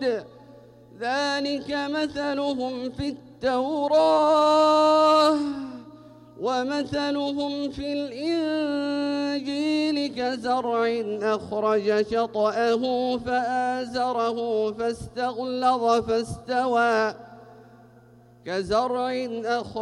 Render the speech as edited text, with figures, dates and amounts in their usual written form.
الصمد ذلك مثلهم في التوراة ومثلهم في الإنجيل كزرع أخرج شطأه فآزره فاستغلظ